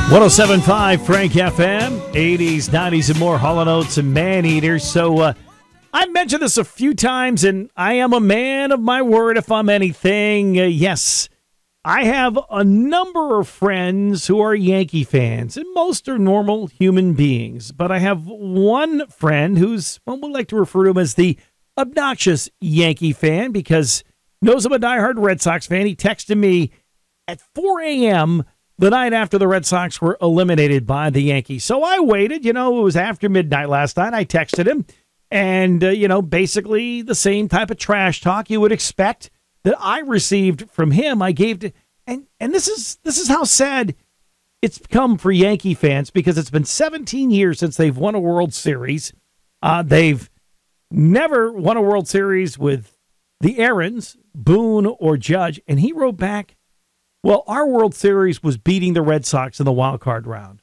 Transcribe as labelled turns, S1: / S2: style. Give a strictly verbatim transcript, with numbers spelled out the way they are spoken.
S1: one oh seven point five Frank F M, eighties, nineties, and more, Hall and Oates and Man-Eaters. So uh, I've mentioned this a few times, and I am a man of my word if I'm anything. Uh, yes, I have a number of friends who are Yankee fans, and most are normal human beings. But I have one friend who's, well, we like to refer to him as the obnoxious Yankee fan because he knows I'm a diehard Red Sox fan. He texted me at four a.m. the night after the Red Sox were eliminated by the Yankees. So I waited. You know, it was after midnight last night. I texted him. And, uh, you know, basically the same type of trash talk you would expect that I received from him, I gave to. And and this is this is how sad it's become for Yankee fans because it's been seventeen years since they've won a World Series. Uh, they've never won a World Series with the Aarons, Boone, or Judge. And he wrote back, well, our World Series was beating the Red Sox in the wild card round.